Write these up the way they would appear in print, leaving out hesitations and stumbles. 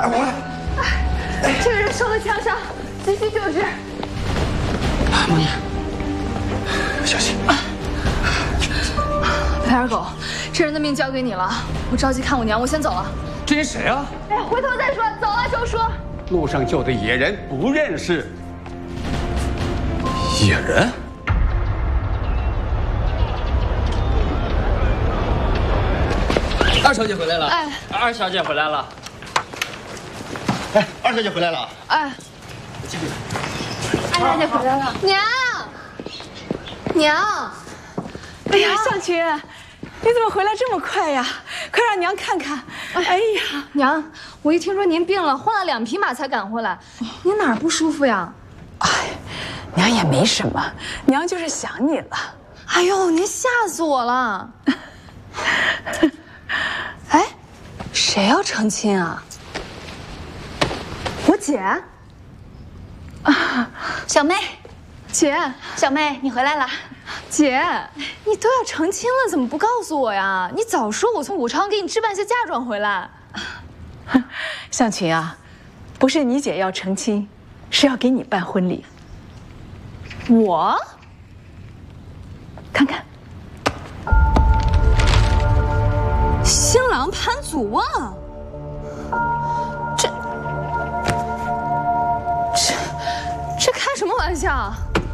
这个人受了枪伤，急需救治。 梦妮，小心！ 白二狗，这人的命交给你了，我着急看我娘，我先走了。 这人谁啊？ 哎呀，回头再说，走了就说。 路上救的野人不认识。 野人？二小姐回来了。 哎， 二小姐回来了。 哎，二小姐回来了。 哎，二小姐回来了。娘，娘。 哎呀，向群，你怎么回来这么快呀？快让娘看看。哎呀， 娘，我一听说您病了，换了2匹马才赶回来。您哪儿不舒服呀？ 哎，娘也没什么，娘就是想你了。 哎呦，您吓死我了！哎，谁要成亲啊？我姐。啊， 小妹， 姐， 小妹，你回来了。 姐，你都要成亲了，怎么不告诉我呀？你早说，我从武昌给你置办些嫁妆回来。 向群啊，不是你姐要成亲，是要给你办婚礼。 我？ 看看， 新郎潘祖旺，这开什么玩笑？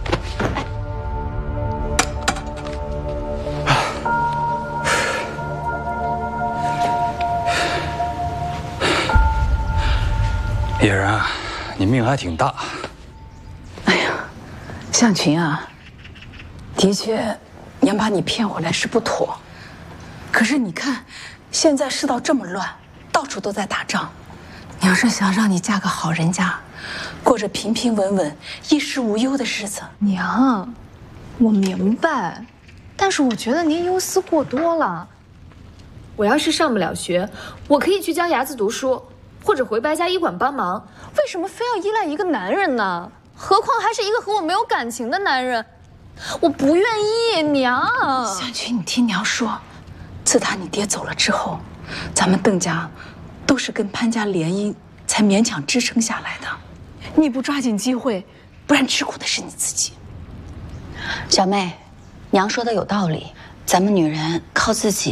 野人啊，你命还挺大。 哎呀，向群啊，的确，娘把你骗回来是不妥。可是你看，现在世道这么乱，到处都在打仗，娘是想让你嫁个好人家，过着平平稳稳、衣食无忧的日子。 娘，我明白，但是我觉得您忧思过多了。我要是上不了学，我可以去教牙子读书，或者回白家医馆帮忙。为什么非要依赖一个男人呢？何况还是一个和我没有感情的男人，我不愿意。娘， 向群，你听娘说，自打你爹走了之后，咱们邓家都是跟潘家联姻，才勉强支撑下来的。你不抓紧机会，不然吃苦的是你自己。 小妹，娘说的有道理，咱们女人靠自己